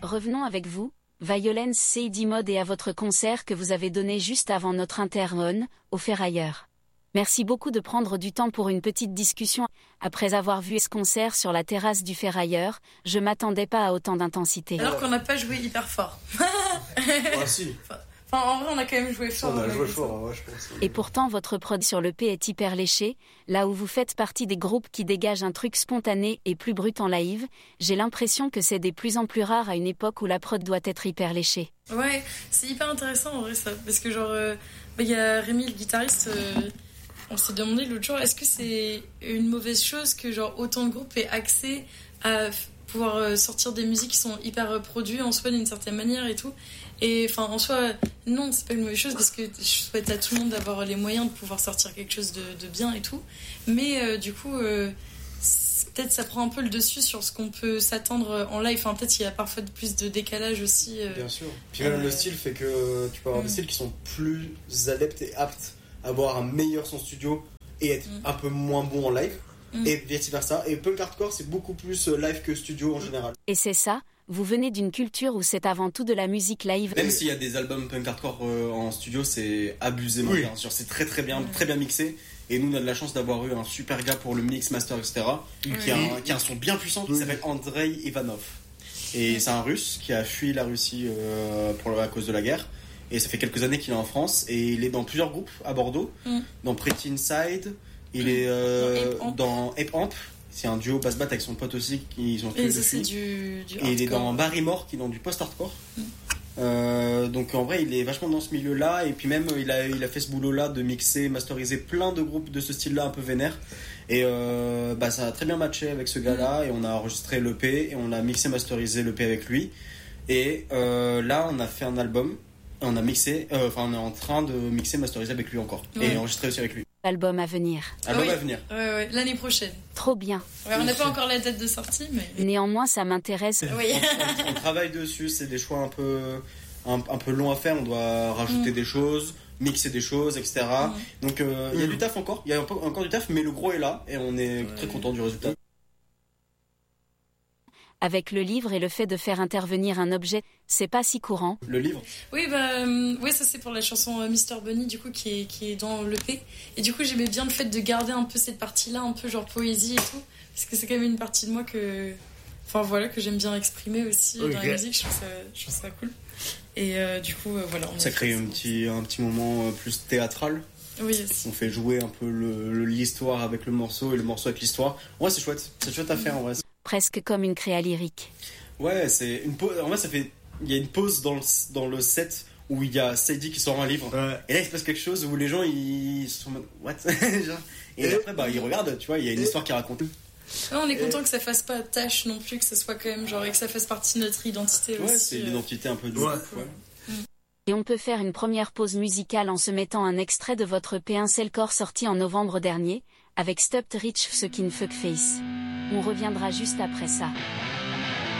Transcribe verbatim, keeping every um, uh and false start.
Revenons avec vous, Violence Sadie Mode et à votre concert que vous avez donné juste avant notre interrun, au Ferrailleur. Merci beaucoup de prendre du temps pour une petite discussion. Après avoir vu ce concert sur la terrasse du Ferrailleur, je m'attendais pas à autant d'intensité. Alors qu'on n'a pas joué hyper fort. Ah si. Enfin, en vrai, on a quand même joué fort. On a joué fort, ouais, je pense. Et pourtant, votre prod sur l'E P est hyper léché, là où vous faites partie des groupes qui dégagent un truc spontané et plus brut en live, j'ai l'impression que c'est des plus en plus rares à une époque où la prod doit être hyper léchée. Ouais, c'est hyper intéressant en vrai ça, parce que genre, il euh, bah, y a Rémi, le guitariste, euh, on s'est demandé l'autre jour, est-ce que c'est une mauvaise chose que genre autant de groupes aient accès à pouvoir euh, sortir des musiques qui sont hyper euh, produites en soi d'une certaine manière et tout. Et enfin, en soi, non, c'est pas une mauvaise chose parce que je souhaite à tout le monde d'avoir les moyens de pouvoir sortir quelque chose de, de bien et tout. Mais euh, du coup, euh, peut-être ça prend un peu le dessus sur ce qu'on peut s'attendre en live. Enfin, peut-être qu'il y a parfois plus de décalage aussi. Euh, bien sûr. Puis même euh, le style fait que tu peux avoir mm. des styles qui sont plus adeptes et aptes à avoir un meilleur son studio et être mm. un peu moins bon en live. Mm. Et vice versa. Et punk hardcore, c'est beaucoup plus live que studio en général. Et c'est ça. Vous venez d'une culture où c'est avant tout de la musique live. Même s'il y a des albums punk hardcore euh, en studio, c'est abusément oui. bien. C'est très très bien, très bien mixé. Et nous, on a de la chance d'avoir eu un super gars pour le mix, master, et cetera. Oui. Qui, a un, qui a un son bien puissant, qui oui. s'appelle Andrei Ivanov. Et oui. c'est un Russe qui a fui la Russie euh, pour, à cause de la guerre. Et ça fait quelques années qu'il est en France. Et il est dans plusieurs groupes à Bordeaux. Mm. Dans Pretty Inside. Il est euh, dans Ape Amp. C'est un duo basse-batte avec son pote aussi qui sont tous dessus. Du, du et il est dans Barrymore qui est dans du post-hardcore. Mm. Euh, donc en vrai il est vachement dans ce milieu-là et puis même il a, il a fait ce boulot-là de mixer, masteriser plein de groupes de ce style-là un peu vénère. Et euh, bah, ça a très bien matché avec ce gars-là mm. et on a enregistré l'E P et on a mixé, masterisé l'E P avec lui. Et euh, là on a fait un album, on a mixé, euh, enfin on est en train de mixer, masteriser avec lui encore ouais. et enregistrer aussi avec lui. Album à venir. Album oui. à venir. Ouais, ouais. L'année prochaine. Trop bien. Ouais, on n'a pas encore la date de sortie, mais. Néanmoins, ça m'intéresse. Oui. on, on, on travaille dessus, c'est des choix un peu, un, un peu longs à faire. On doit rajouter mm. des choses, mixer des choses, et cetera. Mm. Donc il euh, mm. y a du taf encore, il y a encore du taf, mais le gros est là et on est ouais. très content du résultat. Avec le livre et le fait de faire intervenir un objet, c'est pas si courant. Le livre ? Oui, bah, euh, ouais, ça c'est pour la chanson euh, mister Bunny, du coup, qui est, qui est dans l'E P. Et du coup, j'aimais bien le fait de garder un peu cette partie-là, un peu genre poésie et tout, parce que c'est quand même une partie de moi que, enfin voilà, que j'aime bien exprimer aussi okay. dans la musique. Je trouve ça, je trouve ça cool. Et euh, du coup, euh, voilà. On ça crée un petit, un petit moment plus théâtral. Oui, yes. On fait jouer un peu le, le, l'histoire avec le morceau et le morceau avec l'histoire. Ouais, c'est chouette, c'est chouette à faire en vrai. Presque comme une créa lyrique. Ouais, c'est une pause. En vrai, ça fait. Il y a une pause dans le, dans le set où il y a Sadie qui sort un livre. Ouais. Et là, il se passe quelque chose où les gens ils sont en mode what genre, et, et après, bah, ils regardent, tu vois, il y a une histoire qui est racontée. Ouais, on est content et... que ça fasse pas tâche non plus, que ça soit quand même genre et que ça fasse partie de notre identité ouais, aussi. C'est euh... l'identité un peu de. Ouais. Ouais. Et on peut faire une première pause musicale en se mettant un extrait de votre E P Incelcore sorti en novembre dernier, avec Stubbed Rich Fucking Fuckface. On reviendra juste après ça.